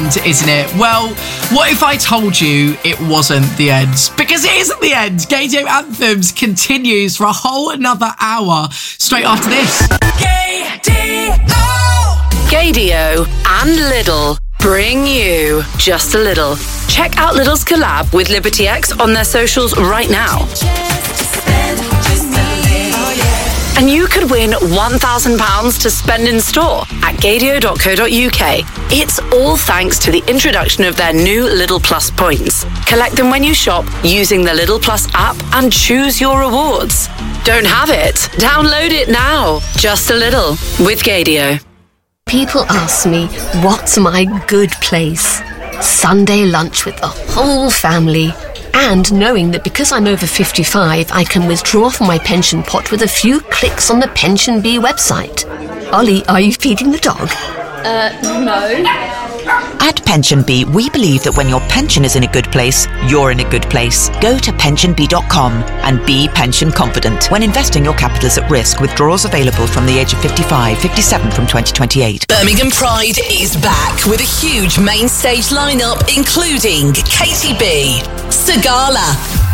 end, isn't it? Well, what if I told you it wasn't the end? Because it isn't the end. Gaydio Anthems continues for a whole another hour straight after this. Gaydio and Lidl bring you Just a Little. Check out Lidl's collab with Liberty X on their socials right now. And you could win £1,000 to spend in store at gaydio.co.uk. It's all thanks to the introduction of their new Lidl Plus points. Collect them when you shop using the Lidl Plus app and choose your rewards. Don't have it? Download it now. Just a Little with Gaydio. People ask me, what's my good place? Sunday lunch with the whole family. And knowing that because I'm over 55, I can withdraw from my pension pot with a few clicks on the PensionBee website. Ollie, are you feeding the dog? No. At PensionBee, we believe that when your pension is in a good place, you're in a good place. Go to pensionbee.com and be pension confident. When investing, your capital is at risk. Withdrawals available from the age of 55, 57 from 2028. Birmingham Pride is back with a huge main stage lineup, including Katie B, Sagala,